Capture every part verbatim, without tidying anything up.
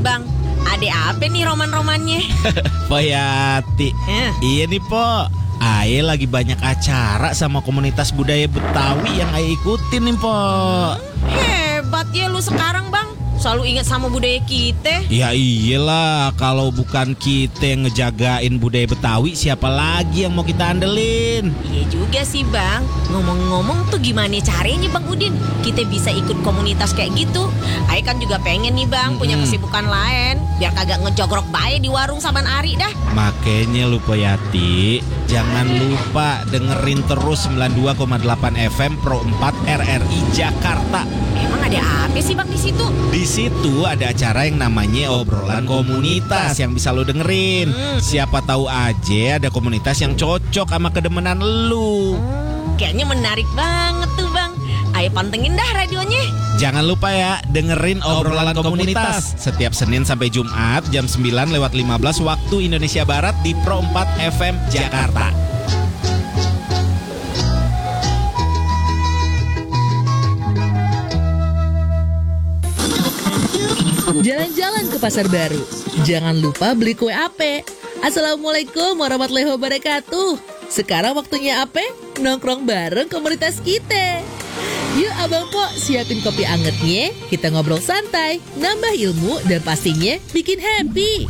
Bang. Ada apa nih roman-romannya? Poyati. Eh. Iya nih Po, Ae lagi banyak acara sama komunitas budaya Betawi yang Ae ikutin nih Po. Hebat ya lu sekarang Bang, selalu ingat sama budaya kita. Ya iyalah, kalau bukan kita yang ngejagain budaya Betawi, siapa lagi yang mau kita andelin? Iya juga sih Bang. Ngomong-ngomong tuh gimana caranya Bang Udin kita bisa ikut komunitas kayak gitu? Ae kan juga pengen nih Bang, punya Mm-mm. kesibukan lain, biar kagak ngejogrok bae di warung saban ari dah. Makanya lu Poyati, jangan lupa dengerin terus sembilan puluh dua koma delapan F M Pro empat R R I Jakarta. Emang ada apa sih Bang di situ? Di situ ada acara yang namanya obrolan komunitas yang bisa lo dengerin. Hmm. Siapa tahu aja ada komunitas yang cocok sama kedemenan lu. Kayaknya menarik banget tuh Bang. Ayo pantengin dah radionya. Jangan lupa ya, dengerin obrolan komunitas setiap Senin sampai Jumat jam sembilan lewat lima belas waktu Indonesia Barat di Pro empat F M Jakarta. Jalan-jalan ke pasar baru, jangan lupa beli kue ape. Assalamualaikum warahmatullahi wabarakatuh. Sekarang waktunya ape? Nongkrong bareng komunitas kita. Yuk Abang Po, siapin kopi angetnya. Kita ngobrol santai, nambah ilmu, dan pastinya bikin happy.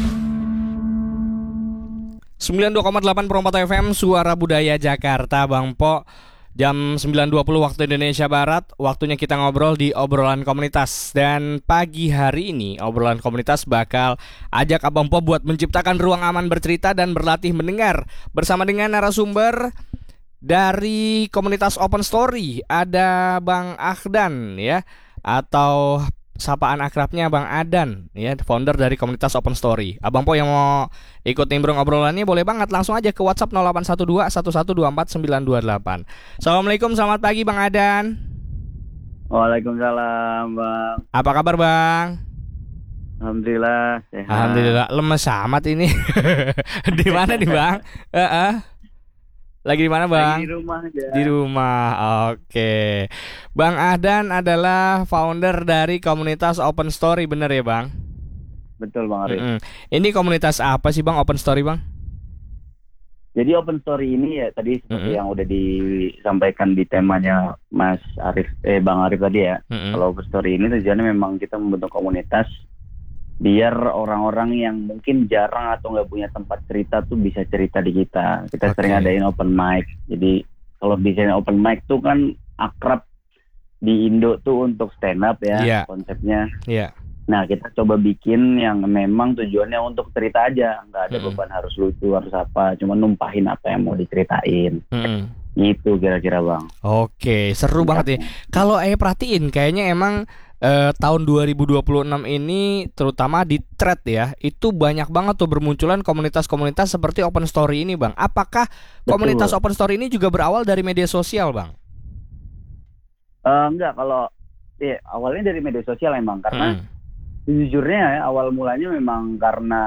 sembilan puluh dua koma delapan Pro empat F M Suara Budaya Jakarta, Bang Po. Jam sembilan dua puluh waktu Indonesia Barat, waktunya kita ngobrol di obrolan komunitas. Dan pagi hari ini obrolan komunitas bakal ajak Abang Po buat menciptakan ruang aman bercerita dan berlatih mendengar bersama dengan narasumber dari komunitas Open Story. Ada Bang Ahdan ya, atau sapaan akrabnya Bang Adan ya, founder dari komunitas Open Story. Abang Po yang mau ikut nimbrung obrolannya boleh banget langsung aja ke WhatsApp nol delapan satu dua satu satu dua empat sembilan dua delapan. Assalamualaikum, selamat pagi Bang Adan. Waalaikumsalam Bang. Apa kabar Bang? Alhamdulillah sehat. Alhamdulillah, lemes amat ini. Di mana nih Bang? Heeh. Lagi di mana Bang? Lagi di rumah aja. Di rumah, oke. Bang Ahdan adalah founder dari komunitas Open Story, bener ya Bang? Betul Bang Arif. Mm-mm. Ini komunitas apa sih Bang, Open Story Bang? Jadi Open Story ini ya tadi seperti Mm-mm. yang udah disampaikan di temanya Mas Arif, eh Bang Arif tadi ya. Mm-mm. Kalau Open Story ini tujuannya memang kita membentuk komunitas biar orang-orang yang mungkin jarang atau nggak punya tempat cerita tuh bisa cerita di kita. Kita Oke. sering adain open mic. Jadi kalau biasanya open mic tuh kan akrab di Indo tuh untuk stand up ya, Iya. konsepnya. Iya. Nah kita coba bikin yang memang tujuannya untuk cerita aja, nggak ada Mm-mm. beban harus lucu harus apa, cuma numpahin apa yang mau diceritain. Mm-mm. Gitu kira-kira Bang. Oke, seru banget ya. Kalau saya perhatiin kayaknya emang eh, tahun dua ribu dua puluh enam ini terutama di thread ya, itu banyak banget tuh bermunculan komunitas-komunitas seperti Open Story ini Bang. Apakah komunitas Betul. Open Story ini juga berawal dari media sosial Bang? Eh, enggak, kalau ya, awalnya dari media sosial emang karena Mm. sejujurnya ya, awal mulanya memang karena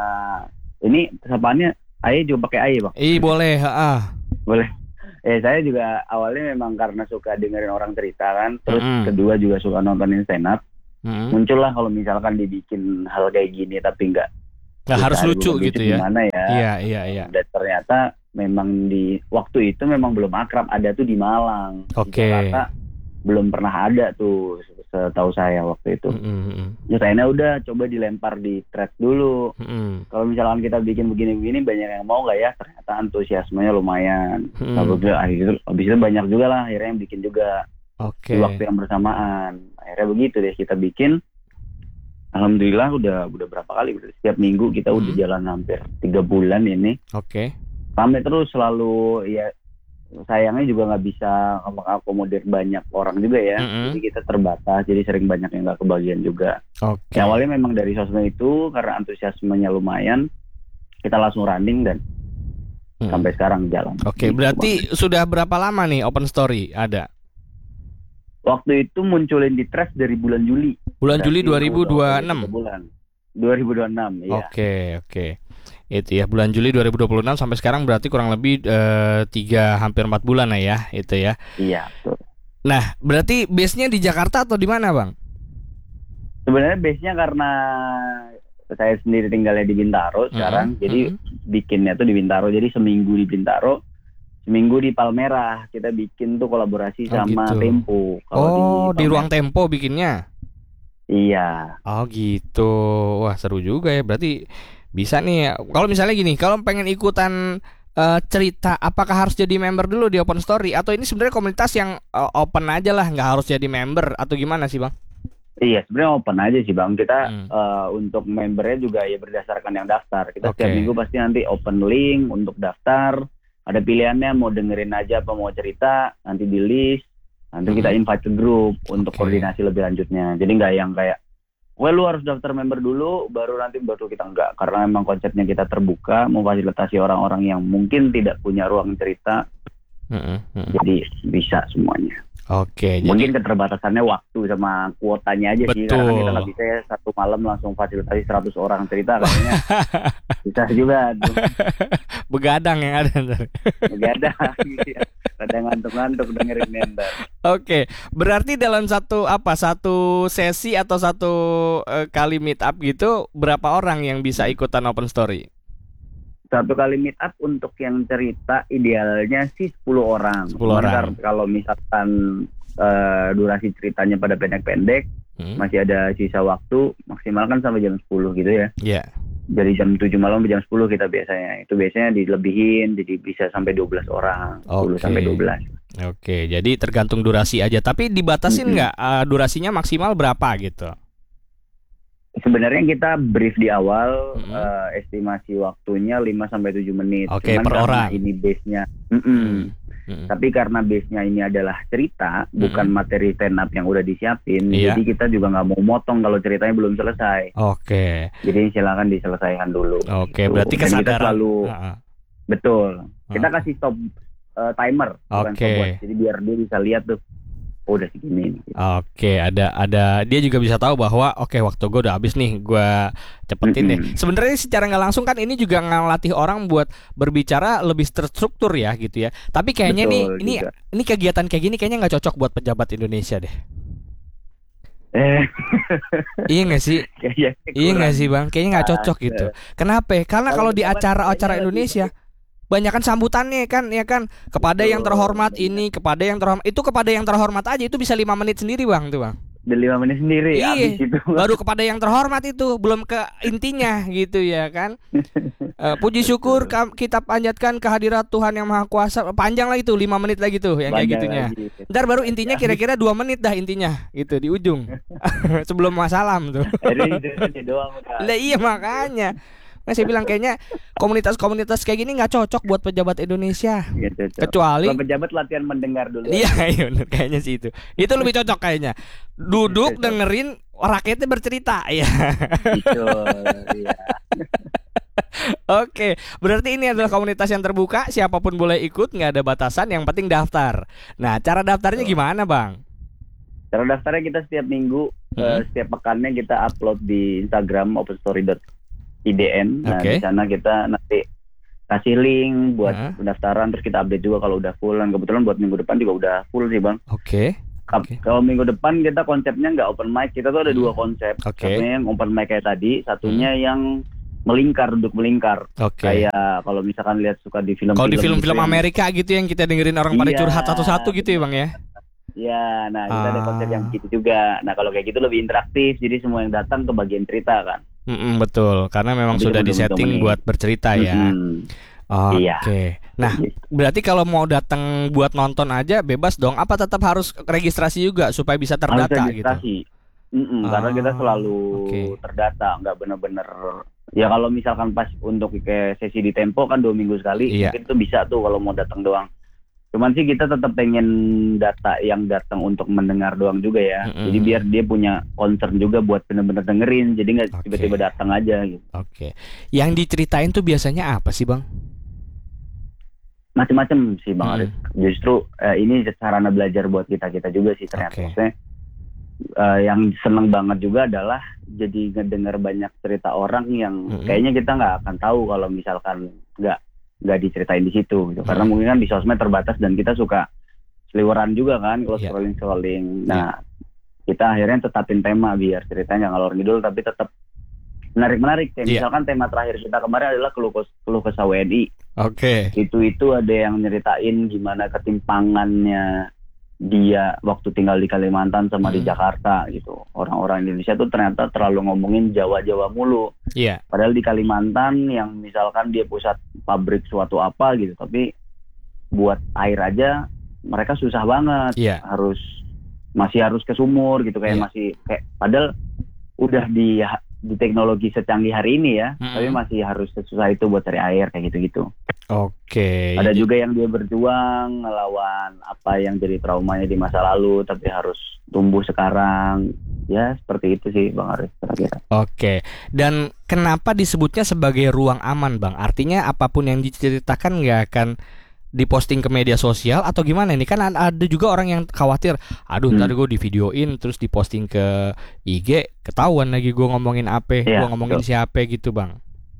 ini sapaannya Aye juga pakai Aye Bang. Ih boleh, heeh. Boleh. Eh saya juga awalnya memang karena suka dengerin orang cerita kan, terus Mm-mm. kedua juga suka nontonin stand up. Mm. Muncullah kalau misalkan dibikin hal kayak gini tapi enggak Nggak harus bisa lucu lucu gitu ya. gimana ya. Iya, iya, iya. Dan ternyata memang di waktu itu memang belum akrab, ada tuh di Malang. Oke. Di Jakarta belum pernah ada tuh setahu saya waktu itu. Mm-mm. Ya kayaknya udah coba dilempar di thread dulu. Mm-mm. Kalau misalkan kita bikin begini-begini banyak yang mau nggak ya? Ternyata antusiasmenya lumayan. Hmm. Habis itu, habis itu banyak juga lah akhirnya yang bikin juga Oke. di waktu yang bersamaan. Akhirnya begitu deh kita bikin. Alhamdulillah udah udah berapa kali? Udah setiap minggu kita udah Hmm. jalan hampir tiga bulan ini. Oke. Rame terus selalu ya. Sayangnya juga nggak bisa mengakomodir banyak orang juga ya. Mm-mm. Jadi kita terbatas. Jadi sering banyak yang nggak kebagian juga. Oke. Ya, awalnya memang dari sosmed itu karena antusiasmenya lumayan, kita langsung running dan Mm. sampai sekarang jalan. Oke, Gitu, berarti Bang. sudah berapa lama nih Open Story ada? Waktu itu munculin di Threads dari bulan Juli. Bulan Juli Berarti dua ribu dua puluh udah enam. tiga bulan. dua ribu dua puluh enam ya. Oke, oke. Itu ya, bulan Juli dua ribu dua puluh enam sampai sekarang berarti kurang lebih eh, tiga hampir empat bulan lah ya, itu ya. Iya, betul. Nah, berarti base-nya di Jakarta atau di mana, Bang? Sebenarnya base-nya karena saya sendiri tinggalnya di Bintaro sekarang, Mm-hmm. jadi bikinnya tuh di Bintaro. Jadi seminggu di Bintaro, seminggu di Palmerah. Kita bikin tuh kolaborasi Oh, sama gitu. Tempo. Kalau Oh, di Palmerah. ruang Tempo bikinnya. Iya. Oh gitu. Wah seru juga ya. Berarti bisa nih. Kalau misalnya gini, kalau pengen ikutan eh, cerita, apakah harus jadi member dulu di Open Story? Atau ini sebenarnya komunitas yang eh, open aja lah, nggak harus jadi member? Atau gimana sih bang? Iya, sebenarnya open aja sih Bang. Kita Hmm. eh, untuk membernya juga ya berdasarkan yang daftar. Kita Oke. setiap minggu pasti nanti open link untuk daftar. Ada pilihannya mau dengerin aja apa mau cerita, nanti di list. Nanti kita invite ke grup untuk Oke. koordinasi lebih lanjutnya. Jadi nggak yang kayak, well lu harus daftar member dulu, baru nanti baru kita enggak. Karena memang konsepnya kita terbuka, memfasilitasi orang-orang yang mungkin tidak punya ruang cerita. Mm-mm, mm-mm. Jadi bisa semuanya. Oke. Jadi Mungkin keterbatasannya waktu sama kuotanya aja sih. Karena kan kita Betul. nggak bisa ya satu malam langsung fasilitasi seratus orang cerita kayaknya. Bisa juga tuh. begadang yang ada ntar. Nggak ada. Ada ngantuk-ngantuk dengerin ntar. Oke, berarti dalam satu apa satu sesi atau satu eh, kali meet up gitu, berapa orang yang bisa ikutan Open Story? Satu kali meet up untuk yang cerita idealnya sih sepuluh orang. sepuluh Cuman orang. kar- Kalau misalkan eh, durasi ceritanya pada pendek-pendek, Hmm? masih ada sisa waktu, maksimal kan sampai jam sepuluh gitu ya. Ya. Dari jam tujuh malam sampai jam sepuluh kita biasanya. Itu biasanya dilebihin, jadi bisa sampai dua belas orang. sepuluh Oke. sampai dua belas. Oke, jadi tergantung durasi aja. Tapi dibatasin Mm-mm. nggak eh, durasinya maksimal berapa gitu? Sebenarnya kita brief di awal, Mm-mm. eh, estimasi waktunya lima sampai tujuh menit. Oke, Cuman per karena orang. ini base-nya. Mm-mm. Mm-mm. Tapi karena base-nya ini adalah cerita, bukan materi stand up yang udah disiapin, Iya. jadi kita juga nggak mau motong kalau ceritanya belum selesai. Oke, Jadi silakan diselesaikan dulu. oke. Gitu. Berarti Dan kita kesadaran. selalu Heeh. betul. Kita Hmm. kasih stop eh, timer, bukan Oke. stopwatch. Jadi biar dia bisa lihat tuh, oh udah segini. Oke, ada ada dia juga bisa tahu bahwa oke waktu gue udah habis nih, gue cepetin deh. Mm-mm. Sebenarnya secara nggak langsung kan ini juga ngelatih orang buat berbicara lebih terstruktur ya gitu ya. Tapi kayaknya nih Betul ini juga. ini kegiatan kayak gini kayaknya nggak cocok buat pejabat Indonesia deh. Eh, Iya nggak sih? kayaknya Iya nggak kurang. sih bang? Kayaknya nggak cocok gitu. Kenapa? Karena kalau Kalau di pejabat acara-acara kayaknya lebih- Indonesia banyak kan sambutannya kan, ya kan kepada yang Betul, terhormat benar. ini, kepada yang terhormat itu, kepada yang terhormat aja itu bisa lima menit sendiri bang tuh bang. Udah lima menit sendiri, Iya. habis itu. Baru kepada yang terhormat itu, belum ke intinya gitu ya kan. Eh, puji syukur kam- kita panjatkan kehadirat Tuhan yang Maha Kuasa. Panjang lah itu lima menit lagi tuh yang kayak Panjang gitunya. lagi. Ntar baru intinya kira-kira dua menit dah intinya gitu di ujung. Sebelum masalam tuh. Jadi itu aja doang udah. Lah iya makanya. Nah, saya bilang kayaknya komunitas-komunitas kayak gini nggak cocok buat pejabat Indonesia. Gitu, Cok. Kecuali Kalau pejabat latihan mendengar dulu. iya, iya bener, kayaknya sih itu. Itu lebih cocok kayaknya. Duduk dengerin rakyatnya bercerita ya. Gitu. Iya. Oke, berarti ini adalah komunitas yang terbuka, siapapun boleh ikut, nggak ada batasan, yang penting daftar. Nah, cara daftarnya gimana, Bang? Cara daftarnya kita setiap minggu, Hmm. eh, setiap pekannya kita upload di Instagram openstory dot i d n. Nah, Oke. di sana kita nanti kasih link buat Hah? pendaftaran, terus kita update juga kalau udah full. Dan kebetulan buat minggu depan juga udah full sih, Bang. Oke. Kap- Oke. Kalau minggu depan kita konsepnya nggak open mic, kita tuh ada dua konsep. Oke. Satunya yang open mic kayak tadi, satunya yang melingkar, duduk melingkar. Oke. Kayak kalau misalkan lihat suka di film. Kalau di film-film gitu yang- Amerika gitu yang kita dengerin orang pada Iya, curhat satu-satu gitu ya, Bang ya. Ya, nah kita ada Ah. konsep yang gitu juga. Nah kalau kayak gitu lebih interaktif, jadi semua yang datang ke bagian cerita kan. Mm-mm, betul, karena memang Jadi sudah teman-teman disetting ini. buat bercerita ya. Mm-mm. Oke. Iya. Nah, berarti kalau mau datang buat nonton aja bebas dong. Apa tetap harus registrasi juga supaya bisa Harus terdata gitu? registrasi. Mm-mm, Ah, karena kita selalu oke. terdata, nggak bener-bener. Ya kalau misalkan pas untuk kayak sesi di Tempo kan dua minggu sekali, Iya. mungkin itu bisa tuh kalau mau datang doang. Cuman sih kita tetap pengen data yang datang untuk mendengar doang juga ya. Mm-mm. Jadi biar dia punya concern juga buat bener-bener dengerin. Jadi nggak Oke. tiba-tiba datang aja gitu. Oke. Yang diceritain tuh biasanya apa sih, Bang? Macem-macem sih Bang Hmm. Arif. Justru eh, ini sarana belajar buat kita-kita juga sih ternyata. Oke. Maksudnya eh, yang seneng banget juga adalah jadi ngedengar banyak cerita orang yang Mm-mm. kayaknya kita nggak akan tahu kalau misalkan nggak nggak diceritain di situ gitu. Karena Mm. mungkin kan di sosmed terbatas dan kita suka seliweran juga kan kalau Iya. scrolling scrolling. Nah kita akhirnya tetapin tema biar ceritanya nggak ngalor ngidul tapi tetap menarik-menarik. Kayak Iya. misalkan tema terakhir kita kemarin adalah keluh kes- keluh kesah W N I. Oke. Itu itu ada yang nyeritain gimana ketimpangannya dia waktu tinggal di Kalimantan sama di Hmm. Jakarta gitu. Orang-orang Indonesia tuh ternyata terlalu ngomongin Jawa-Jawa mulu. Iya. Padahal di Kalimantan yang misalkan dia pusat pabrik suatu apa gitu, tapi buat air aja mereka susah banget. Iya. Harus masih harus ke sumur gitu kayak Iya. masih kayak padahal udah di di teknologi secanggih hari ini ya, Mm-mm. tapi masih harus sesusah itu buat cari air kayak gitu-gitu. Oke. Ada juga yang dia berjuang ngelawan apa yang jadi traumanya di masa lalu tapi harus tumbuh sekarang. Ya seperti itu sih Bang Arif kira-kira. Oke. Dan kenapa disebutnya sebagai ruang aman, Bang? Artinya apapun yang diceritakan nggak akan diposting ke media sosial atau gimana nih? Kan ada juga orang yang khawatir, aduh Hmm. ntar gue di videoin terus diposting ke I G, ketahuan lagi gue ngomongin apa, Iya, gue ngomongin betul. siapa gitu, Bang.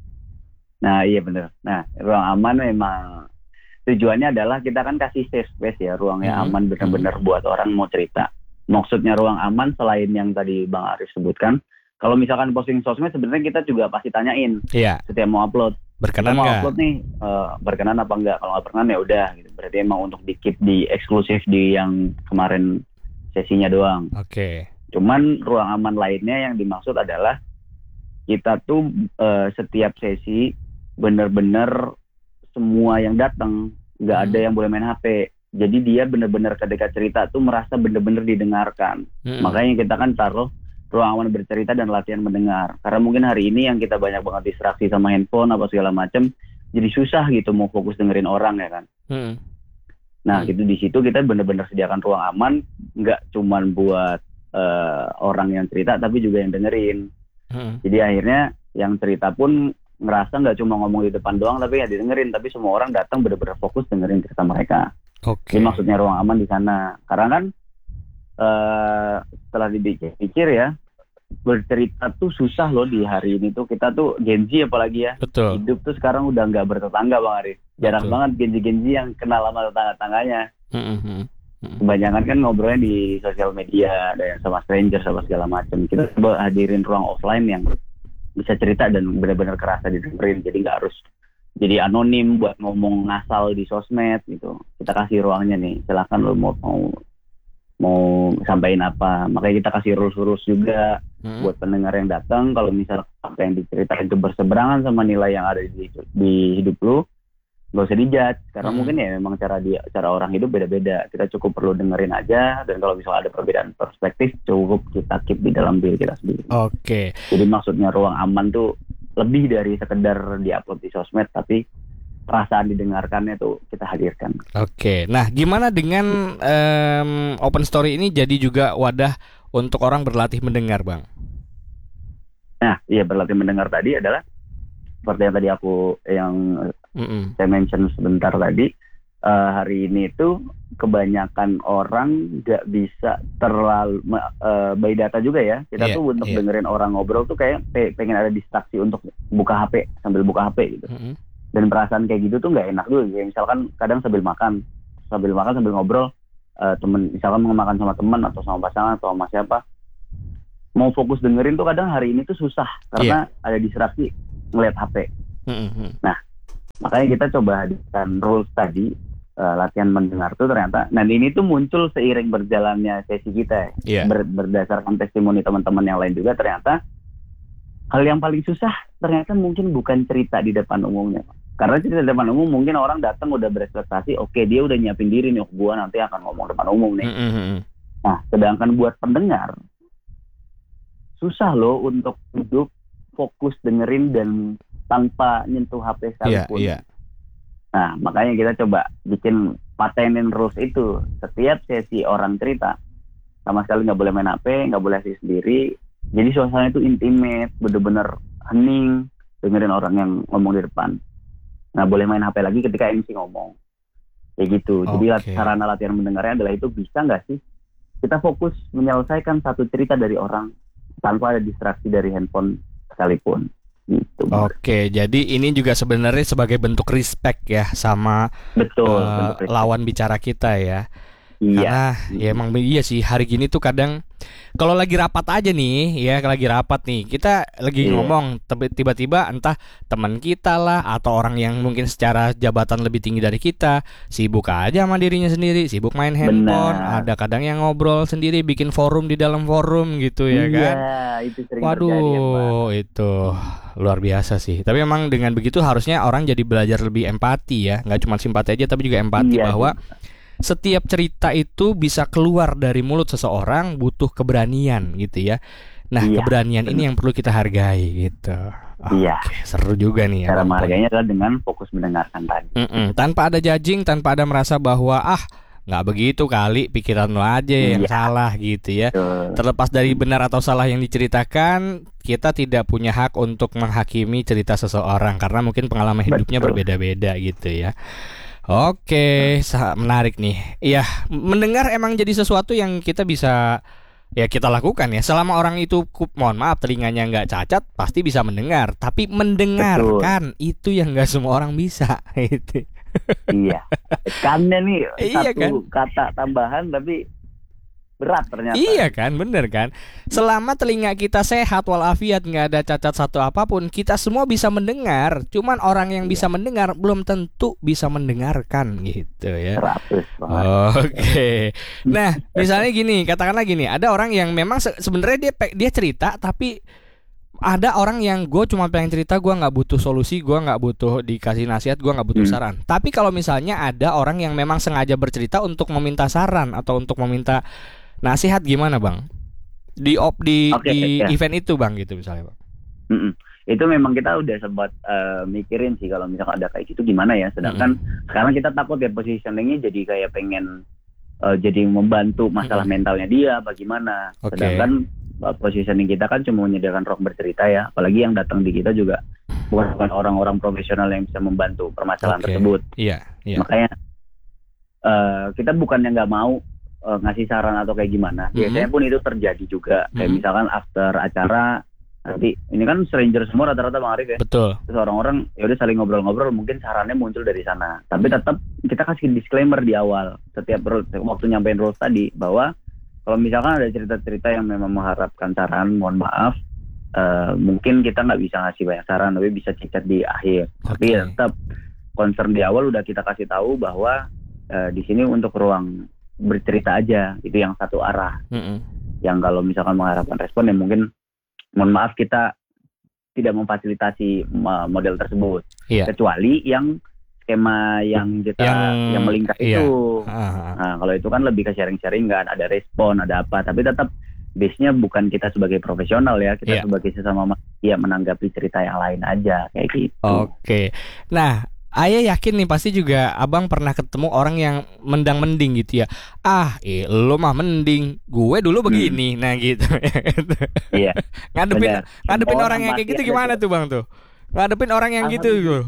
Nah iya benar. Nah ruang aman memang tujuannya adalah kita kan kasih safe space ya, ruang yang Mhm. aman benar-benar buat orang mau cerita. Maksudnya ruang aman selain yang tadi Bang Arif sebutkan, kalau misalkan posting sosmed sebenarnya kita juga pasti tanyain Iya, setiap mau upload. berkenan Kita mau nggak? upload nih eh, berkenan apa enggak? Kalau nggak berkenan ya udah gitu. Berarti emang untuk di keep di eksklusif di yang kemarin sesinya doang. Oke. Cuman ruang aman lainnya yang dimaksud adalah kita tuh eh, setiap sesi bener-bener semua yang datang nggak Hmm. ada yang boleh main H P. Jadi dia bener-bener ketika cerita tuh merasa bener-bener didengarkan. Mm-mm. Makanya kita kan taruh ruang aman bercerita dan latihan mendengar. Karena mungkin hari ini yang kita banyak banget distraksi sama handphone apa segala macam, jadi susah gitu mau fokus dengerin orang ya kan. Mm-mm. Nah Hmm. gitu di situ kita bener-bener sediakan ruang aman, nggak cuman buat eh, orang yang cerita tapi juga yang dengerin. Mm-mm. Jadi akhirnya yang cerita pun ngerasa nggak cuma ngomong di depan doang tapi ya didengerin, tapi semua orang datang bener-bener fokus dengerin cerita mereka. Oke. Ini maksudnya ruang aman di sana. Karena kan eh, setelah dipikir ya, bercerita tuh susah loh di hari ini tuh. Kita tuh Gen Z apalagi ya. Betul. Hidup tuh sekarang udah nggak bertetangga Bang Arif. Jarang Betul. banget Gen Z-Gen Z yang kenal sama tetangga-tangganya. Mm-mm. Kebanyakan kan ngobrolnya di sosial media, ada yang sama stranger sama segala macam. Kita coba hadirin ruang offline yang bisa cerita dan benar-benar kerasa didengerin. Jadi nggak harus jadi anonim buat ngomong ngasal di sosmed gitu. Kita kasih ruangnya nih. Silakan lo mau mau mau sampaikan apa. Makanya kita kasih rules-rules juga Mm-mm. buat pendengar yang datang. Kalau misal apa yang diceritakan itu berseberangan sama nilai yang ada di, di hidup lo, nggak usah dijudge. Karena Hmm. mungkin ya memang cara dia cara orang hidup beda-beda. Kita cukup perlu dengerin aja. Dan kalau misal ada perbedaan perspektif, cukup kita keep di dalam diri kita sendiri. Oke. Jadi maksudnya ruang aman tuh lebih dari sekedar diupload di sosmed, tapi perasaan didengarkannya tuh kita hadirkan. Oke, nah gimana dengan em, Open Story ini jadi juga wadah untuk orang berlatih mendengar, Bang? Nah, iya berlatih mendengar tadi adalah seperti yang tadi aku yang Mm-mm. saya mention sebentar tadi. eh, hari ini tuh kebanyakan orang nggak bisa terlalu uh, by data juga ya. Kita Iya, tuh untuk iya. dengerin orang ngobrol tuh kayak pe- pengen ada distraksi untuk buka H P sambil buka H P gitu. Mm-mm. Dan perasaan kayak gitu tuh nggak enak dulu. Kayak misalkan kadang sambil makan, sambil makan sambil ngobrol, eh, temen misalkan mau makan sama teman atau sama pasangan atau sama siapa, mau fokus dengerin tuh kadang hari ini tuh susah karena ada distraksi ngeliat H P. Mm-mm. Makanya kita coba hadirkan rules tadi, eh, latihan mendengar tuh ternyata. Nah ini tuh muncul seiring berjalannya sesi kita, Iya. Ber- berdasarkan testimoni teman-teman yang lain juga ternyata hal yang paling susah ternyata mungkin bukan cerita di depan umumnya. Karena cerita di depan umum mungkin orang datang udah berekspektasi, oke dia udah nyiapin diri nih, oh, gua nanti akan ngomong depan umum nih. Mm-mm. Nah, sedangkan buat pendengar susah loh untuk duduk fokus dengerin dan tanpa nyentuh H P Iya, sekalipun. iya. Nah, makanya kita coba bikin patenin rules itu. Setiap sesi orang cerita sama sekali nggak boleh main H P, nggak boleh sih sendiri. Jadi suasana itu intimate, bener-bener hening, dengerin orang yang ngomong di depan. Nggak boleh main H P lagi ketika M C ngomong. Kayak gitu. Jadi lat- Oke. sarana latihan mendengarnya adalah itu, bisa nggak sih kita fokus menyelesaikan satu cerita dari orang tanpa ada distraksi dari handphone sekalipun. Gitu. Oke, jadi ini juga sebenarnya sebagai bentuk respect ya sama Betul. eh, bentuk respect. lawan bicara kita ya. Iya. Karena ya emang iya sih hari gini tuh kadang kalau lagi rapat aja nih, ya lagi rapat nih, kita lagi Iya. ngomong, tapi tiba-tiba entah teman kita lah atau orang yang mungkin secara jabatan lebih tinggi dari kita sibuk aja sama dirinya sendiri, sibuk main handphone, Benar. ada kadang yang ngobrol sendiri, bikin forum di dalam forum gitu ya Iya, kan. itu sering terjadi ya, Bang. Waduh, itu luar biasa sih. Tapi memang dengan begitu harusnya orang jadi belajar lebih empati ya, nggak cuma simpati aja, tapi juga empati Iya, bahwa setiap cerita itu bisa keluar dari mulut seseorang butuh keberanian gitu ya. Nah, Iya, keberanian ini yang perlu kita hargai gitu. Iya. Oke, seru juga nih ya. Cara Bang Pon. menghargainya adalah dengan fokus mendengarkan tadi. Mm-mm, tanpa ada judging, tanpa ada merasa bahwa ah nggak begitu kali, pikiran lo aja yang Iya. salah gitu ya. Betul. Terlepas dari benar atau salah yang diceritakan, kita tidak punya hak untuk menghakimi cerita seseorang karena mungkin pengalaman hidupnya Betul. berbeda-beda gitu ya. Oke, sa- menarik nih. Iya, mendengar emang jadi sesuatu yang kita bisa ya kita lakukan ya. Selama orang itu, ku- mohon maaf, telinganya nggak cacat, pasti bisa mendengar. Tapi mendengarkan itu yang nggak semua orang bisa. Itu. Iya. Tekannya nih Iya, satu kata tambahan tapi berat ternyata. Iya kan, bener kan. Selama telinga kita sehat walafiat, nggak ada cacat satu apapun, kita semua bisa mendengar. Cuman orang yang bisa mendengar belum tentu bisa mendengarkan gitu ya. seratus banget. Oke. Nah, misalnya gini, katakanlah gini, ada orang yang memang se- sebenarnya dia pe- dia cerita, tapi ada orang yang gue cuma pengen cerita, gue nggak butuh solusi, gue nggak butuh dikasih nasihat, gue nggak butuh Hmm. saran. Tapi kalau misalnya ada orang yang memang sengaja bercerita untuk meminta saran atau untuk meminta nasihat, gimana bang? Di op di Oke, di ya. event itu bang gitu misalnya bang. Mm-mm. Itu memang kita udah sempat eh, mikirin sih kalau misalkan ada kayak gitu gimana ya. Sedangkan sekarang kita takut ya positioningnya jadi kayak pengen eh, jadi membantu masalah Mm-mm. mentalnya dia bagaimana. Oke. Sedangkan eh, positioning kita kan cuma menyediakan ruang bercerita ya. Apalagi yang datang di kita juga bukan orang-orang profesional yang bisa membantu permasalahan Oke. tersebut. Iya, iya. Makanya eh, kita bukannya nggak mau eh, ngasih saran atau kayak gimana. Biasanya pun itu terjadi juga. Kayak Mhm. misalkan after acara nanti ini kan stranger semua rata-rata Bang Arif ya. Betul. Terus orang-orang ya udah saling ngobrol-ngobrol, mungkin sarannya muncul dari sana. Tapi tetap kita kasih disclaimer di awal setiap rule- waktu nyampein rules tadi bahwa kalau misalkan ada cerita-cerita yang memang mengharapkan saran, mohon maaf, eh, mungkin kita nggak bisa ngasih banyak saran, tapi bisa cicat di akhir. Tapi ya Oke. tetap concern di awal udah kita kasih tahu bahwa eh, di sini untuk ruang bercerita aja, itu yang satu arah. Mm-mm. Yang kalau misalkan mengharapkan respon ya mungkin mohon maaf kita tidak memfasilitasi ma- model tersebut. Iya. Kecuali yang skema yang kita Yang- yang, melingkar iya. itu. Ah, Nah, kalau itu kan lebih ke sharing-sharing kan, ada respon, ada apa, tapi tetap base-nya bukan kita sebagai profesional ya, kita Iya. sebagai sesama manusia menanggapi cerita yang lain aja kayak gitu. Oke. Nah, Ayah yakin nih pasti juga abang pernah ketemu orang yang mendang-mending gitu ya. Ah, eh, lo mah mending, gue dulu begini. Nah gitu. Iya. ngadepin Benar. ngadepin Semua orang yang pasti kayak gitu ada gimana tuh. tuh bang tuh? Ngadepin orang yang gitu tuh.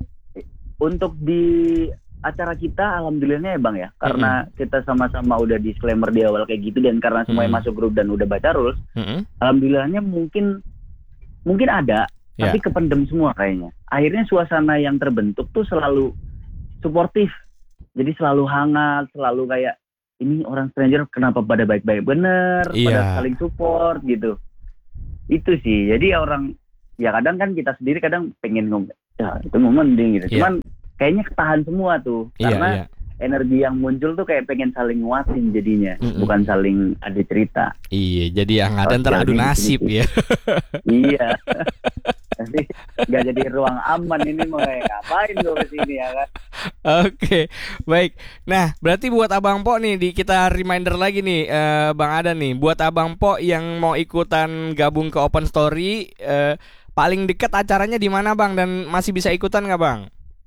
Untuk di acara kita alhamdulillahnya ya Bang ya, karena kita sama-sama udah disclaimer di awal kayak gitu dan karena semuanya Mm. masuk grup dan udah baca rules, Mm-mm. alhamdulillahnya mungkin mungkin ada, Ya. tapi kependem semua kayaknya. Akhirnya suasana yang terbentuk tuh selalu suportif. Jadi selalu hangat, selalu kayak ini orang stranger kenapa pada baik-baik bener, pada Iya. saling support gitu. Itu sih. Jadi orang ya kadang kan kita sendiri kadang pengen ngomong, ya itu mau mending gitu. Iya. Cuman kayaknya ketahan semua tuh Iya, karena iya. energi yang muncul tuh kayak pengen saling nguatin jadinya, Mm-mm. bukan saling ada cerita. Iya, jadi yang ada ntar adu Jadi nasib gitu. ya. Iya. Nanti nggak jadi ruang aman ini mau kayak ngapain gue kesini ya kan? Oke, baik. Nah, berarti buat Abang Po nih, di kita reminder lagi nih, eh, Bang Ada nih, buat Abang Po yang mau ikutan gabung ke Open Story, eh, paling dekat acaranya di mana Bang, dan masih bisa ikutan nggak Bang?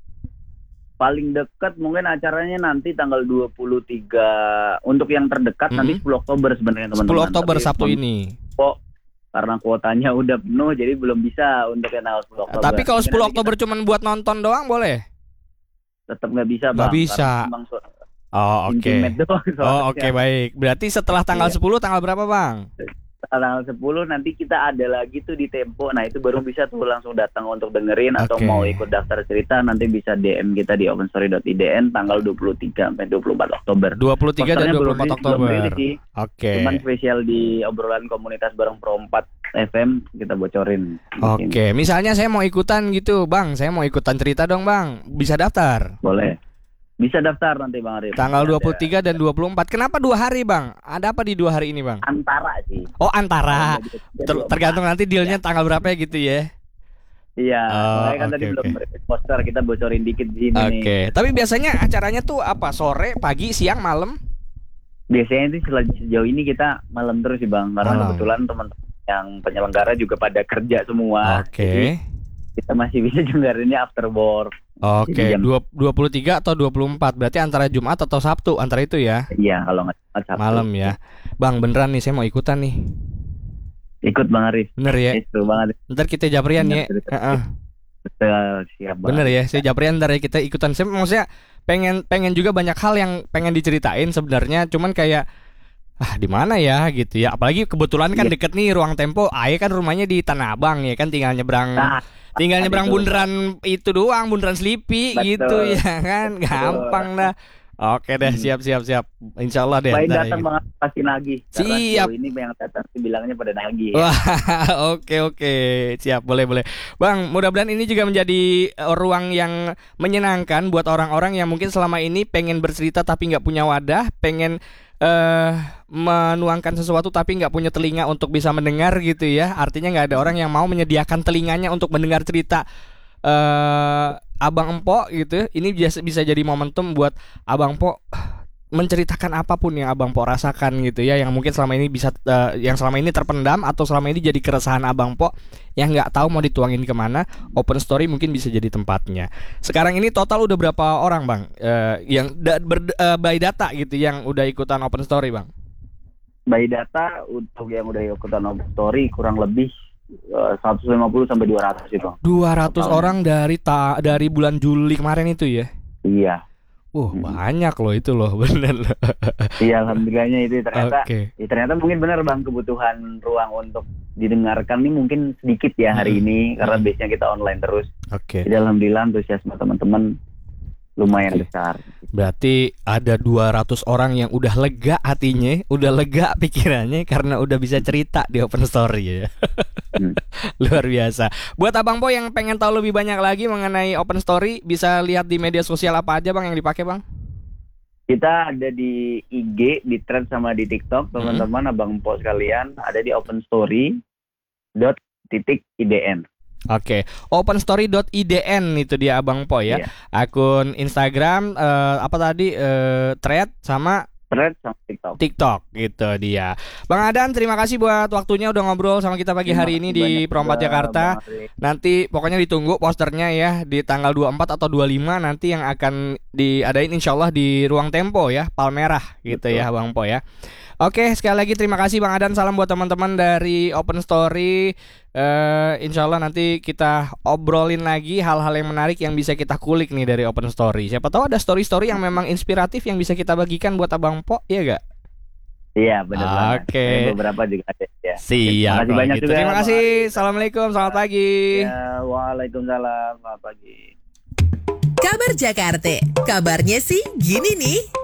Paling dekat mungkin acaranya nanti tanggal dua puluh tiga untuk yang terdekat Mhm. nanti sepuluh Oktober sebenarnya teman-teman. sepuluh Oktober Tapi Sabtu mohon- ini. Kok karena kuotanya udah penuh jadi belum bisa untuk yang tanggal sepuluh Oktober. Tapi kalau Mungkin sepuluh nanti Oktober cuman buat nonton doang boleh? kita tetap nggak bisa Nggak Bang. bisa. Karena memang so- Oh, oke. intimate doang Oh, soalnya. oke, baik. Berarti setelah tanggal Iya. sepuluh tanggal berapa Bang? tanggal sepuluh nanti kita ada lagi tuh di Tempo. Nah itu baru bisa tuh langsung datang untuk dengerin. Atau Oke. mau ikut daftar cerita nanti bisa D M kita di openstory dot i d n tanggal dua puluh tiga sampai dua puluh empat Oktober. dua puluh tiga dan Posternya dua puluh belum empat rilis, belum Oktober. rilis sih. Oke. Cuman spesial di obrolan komunitas bareng Pro empat F M kita bocorin. Oke, misalnya saya mau ikutan gitu, Bang. Saya mau ikutan cerita dong, Bang. Bisa daftar. Boleh. Bisa daftar nanti Bang Arif. Tanggal Ada dua puluh tiga dan dua puluh empat. Kenapa dua hari, Bang? Ada apa di dua hari ini, Bang? Antara sih. Oh, antara. Jadi- Ter- tergantung nanti dealnya tanggal berapa ya gitu ya. Iya, Oh, makanya kan oke, tadi oke. belum merilis poster, kita bocorin dikit di sini nih. Oke, tapi biasanya acaranya tuh apa? Sore, pagi, siang, malam? Biasanya itu sel- sejauh ini kita malam terus sih Bang, karena Malam. kebetulan teman-teman yang penyelenggara juga pada kerja semua. Oke. Kita masih bisa dengerinnya after work. Oke, Jadi jam- dua- 23 atau dua puluh empat. Berarti antara Jumat atau Sabtu, antara itu ya. Iya, kalau nggak salah Sabtu. Malam ya. Bang, beneran nih saya mau ikutan nih. Ikut Bang Arif. Bener ya. Itu banget. Ntar kita japrian ya. Bener, bener. Heeh. Betul, siap Bang. Bener ya, saya japrian ntar ya kita ikutan. Saya maksudnya pengen pengen juga banyak hal yang pengen diceritain sebenarnya, cuman kayak ah di mana ya gitu ya. Apalagi kebetulan kan Iya. deket nih Ruang Tempo. Aye kan rumahnya di Tanah Abang ya kan, tinggal nyebrang Nah, tinggal nyebrang itu. bundaran itu doang, bundaran Selipi Betul. gitu ya kan. Gampang dah. Oke deh, siap siap siap. Insya Allah deh. Baik ntar datang ya. Bang Arif pasti nagih. Karena Siap. sejauh ini yang datang sih bilangnya pada nagih. Wah, oke oke, siap, boleh boleh, Bang. Mudah-mudahan ini juga menjadi eh, ruang yang menyenangkan buat orang-orang yang mungkin selama ini pengen bercerita tapi nggak punya wadah, pengen eh menuangkan sesuatu tapi nggak punya telinga untuk bisa mendengar gitu ya. Artinya nggak ada orang yang mau menyediakan telinganya untuk mendengar cerita eh Abang Empok gitu. Ini bisa bisa jadi momentum buat Abang Empok menceritakan apapun yang Abang Po rasakan gitu ya, yang mungkin selama ini bisa uh, yang selama ini terpendam atau selama ini jadi keresahan Abang Po yang nggak tahu mau dituangin kemana. Open Story mungkin bisa jadi tempatnya. Sekarang ini total udah berapa orang Bang uh, yang da- ber- uh, by data gitu yang udah ikutan Open Story Bang? By data untuk yang udah ikutan Open Story kurang lebih uh, seratus lima puluh sampai dua ratus itu. dua ratus Total. orang dari ta- dari bulan Juli kemarin itu ya. Iya. Wah, Hmm. banyak loh itu loh, bener loh. Iya, alhamdulillahnya itu ternyata Oke. ya, ternyata mungkin benar Bang, kebutuhan ruang untuk didengarkan ini mungkin sedikit ya hari Hmm. ini karena Hmm. base-nya kita online terus. Oke. Jadi alhamdulillah antusiasme teman-teman lumayan Oke. besar. Berarti ada dua ratus orang yang udah lega hatinya, udah lega pikirannya karena udah bisa cerita di Open Story ya. Hmm. Luar biasa. Buat Abang Po yang pengen tahu lebih banyak lagi mengenai Open Story, bisa lihat di media sosial apa aja Bang yang dipakai Bang? Kita ada di I G, di Threads sama di TikTok, Hmm. teman-teman Abang Po sekalian ada di openstory dot titik i d n. Oke, openstory dot i d n itu dia Abang Po ya. Iya. Akun Instagram eh, apa tadi eh, thread sama Threads sama TikTok. TikTok gitu dia. Bang Adan, terima kasih buat waktunya udah ngobrol sama kita pagi hari ini di Pro empat Jakarta. Nanti pokoknya ditunggu posternya ya di tanggal dua puluh empat atau dua puluh lima nanti yang akan diadain insyaallah di Ruang Tempo ya, Palmerah gitu Betul. ya Bang Po ya. Oke, sekali lagi terima kasih Bang Adan. Salam buat teman-teman dari Open Story. Eh, insya Allah nanti kita obrolin lagi hal-hal yang menarik yang bisa kita kulik nih dari Open Story. Siapa tahu ada story-story yang memang inspiratif yang bisa kita bagikan buat Abang Po, iya gak? Iya, benar banget. Oke. Ada beberapa juga ada ya. Siap. Terima kasih kalau banyak gitu. juga. Terima Bang kasih. Arif. Assalamualaikum. Selamat pagi. Ya, waalaikumsalam. Selamat pagi. Kabar Jakarta, kabarnya sih gini nih.